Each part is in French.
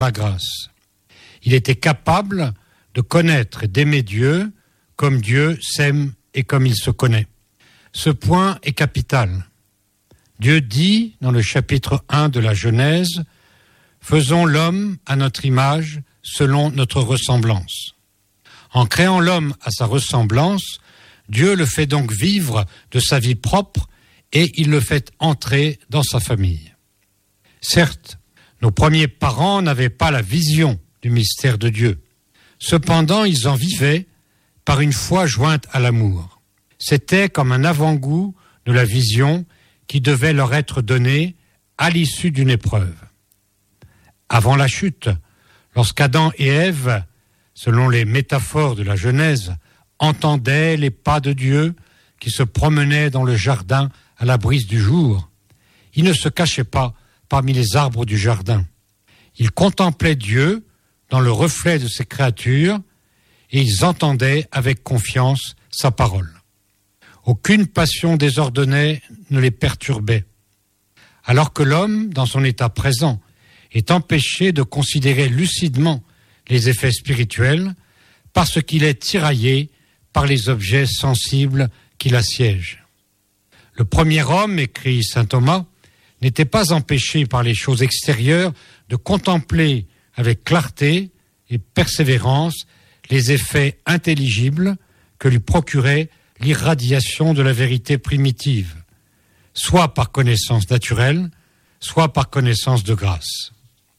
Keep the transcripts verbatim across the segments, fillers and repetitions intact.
la grâce. Il était capable de connaître et d'aimer Dieu comme Dieu s'aime et comme il se connaît. Ce point est capital. Dieu dit dans le chapitre un de la Genèse, « Faisons l'homme à notre image, selon notre ressemblance ». En créant l'homme à sa ressemblance, Dieu le fait donc vivre de sa vie propre et il le fait entrer dans sa famille. Certes, nos premiers parents n'avaient pas la vision du mystère de Dieu. Cependant, ils en vivaient par une foi jointe à l'amour. C'était comme un avant-goût de la vision qui devait leur être donnée à l'issue d'une épreuve. Avant la chute, lorsqu'Adam et Ève, selon les métaphores de la Genèse, entendaient les pas de Dieu qui se promenaient dans le jardin à la brise du jour, ils ne se cachaient pas parmi les arbres du jardin. Ils contemplaient Dieu dans le reflet de ses créatures et ils entendaient avec confiance sa parole. Aucune passion désordonnée ne les perturbait. Alors que l'homme, dans son état présent, est empêché de considérer lucidement les effets spirituels parce qu'il est tiraillé par les objets sensibles qui l'assiègent. Le premier homme, écrit saint Thomas, n'était pas empêché par les choses extérieures de contempler avec clarté et persévérance les effets intelligibles que lui procurait l'irradiation de la vérité primitive, soit par connaissance naturelle, soit par connaissance de grâce.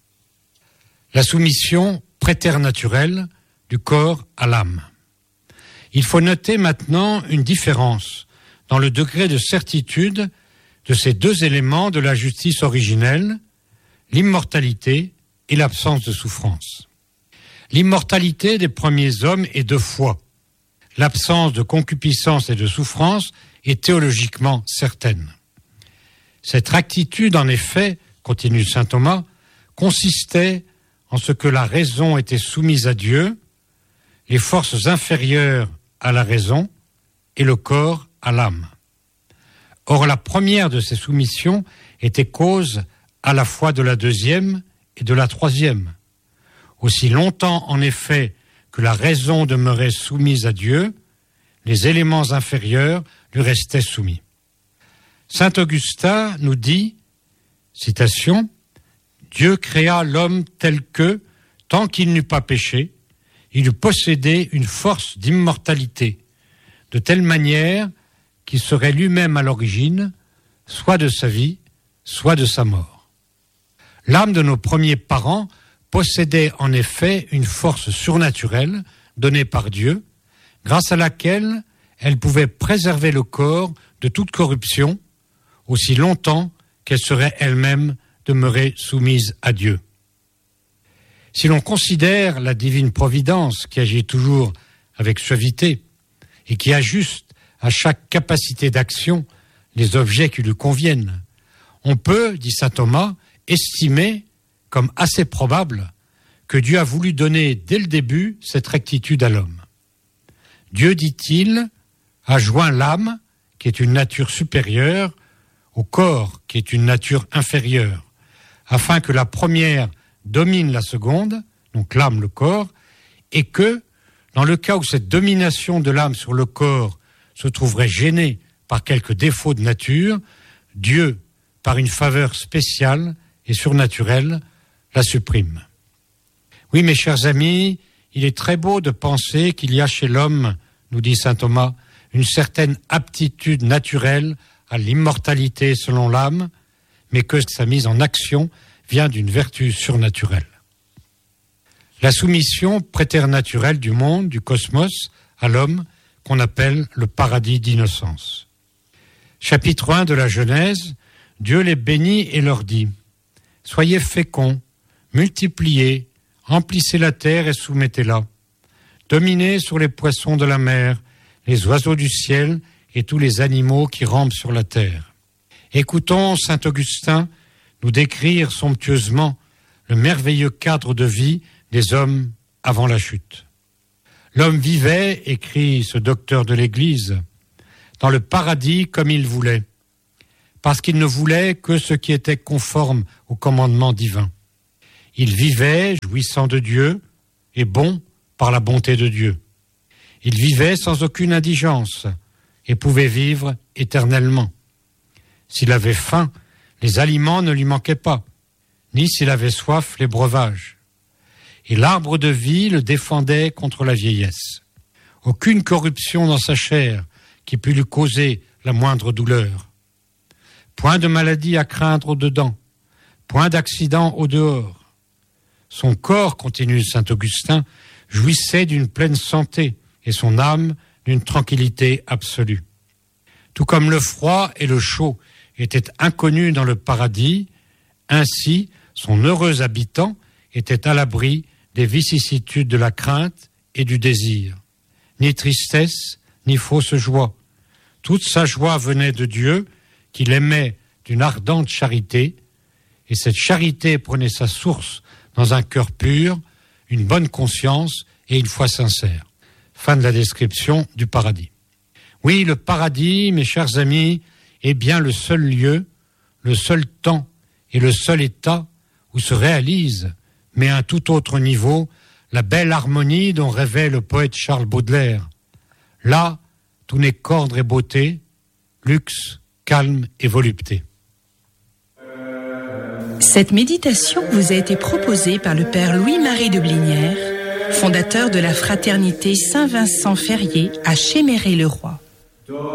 La soumission préternaturelle du corps à l'âme. Il faut noter maintenant une différence dans le degré de certitude de ces deux éléments de la justice originelle, l'immortalité et l'absence de souffrance. L'immortalité des premiers hommes est de foi. L'absence de concupiscence et de souffrance est théologiquement certaine. Cette rectitude, en effet, continue saint Thomas, consistait en ce que la raison était soumise à Dieu, les forces inférieures à la raison et le corps à l'âme. Or, la première de ces soumissions était cause à la fois de la deuxième et de la troisième. Aussi longtemps, en effet, que la raison demeurait soumise à Dieu, les éléments inférieurs lui restaient soumis. Saint Augustin nous dit, citation, « Dieu créa l'homme tel que, tant qu'il n'eut pas péché, il eût possédé une force d'immortalité, de telle manière qu'il serait lui-même à l'origine, soit de sa vie, soit de sa mort. » L'âme de nos premiers parents possédait en effet une force surnaturelle donnée par Dieu, grâce à laquelle elle pouvait préserver le corps de toute corruption, aussi longtemps qu'elle serait elle-même demeurée soumise à Dieu. Si l'on considère la divine providence qui agit toujours avec suavité et qui ajuste à chaque capacité d'action les objets qui lui conviennent, on peut, dit saint Thomas, estimer comme assez probable que Dieu a voulu donner dès le début cette rectitude à l'homme. Dieu, dit-il, a joint l'âme, qui est une nature supérieure, au corps, qui est une nature inférieure, afin que la première domine la seconde, donc l'âme, le corps, et que, dans le cas où cette domination de l'âme sur le corps se trouverait gênée par quelque défaut de nature, Dieu, par une faveur spéciale et surnaturelle, la supprime. Oui, mes chers amis, il est très beau de penser qu'il y a chez l'homme, nous dit saint Thomas, une certaine aptitude naturelle à l'immortalité selon l'âme, mais que sa mise en action vient d'une vertu surnaturelle. La soumission préternaturelle du monde, du cosmos, à l'homme, qu'on appelle le paradis d'innocence. Chapitre un de la Genèse, Dieu les bénit et leur dit « Soyez féconds, multipliez, emplissez la terre et soumettez-la. Dominez sur les poissons de la mer, les oiseaux du ciel et tous les animaux qui rampent sur la terre. » Écoutons saint Augustin nous décrire somptueusement le merveilleux cadre de vie des hommes avant la chute. L'homme vivait, écrit ce docteur de l'Église, dans le paradis comme il voulait, parce qu'il ne voulait que ce qui était conforme au commandement divin. Il vivait jouissant de Dieu et bon par la bonté de Dieu. Il vivait sans aucune indigence et pouvait vivre éternellement. S'il avait faim, les aliments ne lui manquaient pas, ni s'il avait soif, les breuvages. Et l'arbre de vie le défendait contre la vieillesse. Aucune corruption dans sa chair qui pût lui causer la moindre douleur. Point de maladie à craindre au-dedans, point d'accident au-dehors. Son corps, continue saint Augustin, jouissait d'une pleine santé et son âme d'une tranquillité absolue. Tout comme le froid et le chaud étaient inconnus dans le paradis, ainsi son heureux habitant était à l'abri des vicissitudes de la crainte et du désir. Ni tristesse, ni fausse joie. Toute sa joie venait de Dieu, qu'il aimait d'une ardente charité, et cette charité prenait sa source dans un cœur pur, une bonne conscience et une foi sincère. Fin de la description du paradis. Oui, le paradis, mes chers amis, est bien le seul lieu, le seul temps et le seul état où se réalise, mais à un tout autre niveau, la belle harmonie dont rêvait le poète Charles Baudelaire. Là, tout n'est qu'ordre et beauté, luxe, calme et volupté. Cette méditation vous a été proposée par le Père Louis-Marie de Blinière, fondateur de la fraternité Saint-Vincent-Ferrier à Chéméré-le-Roi.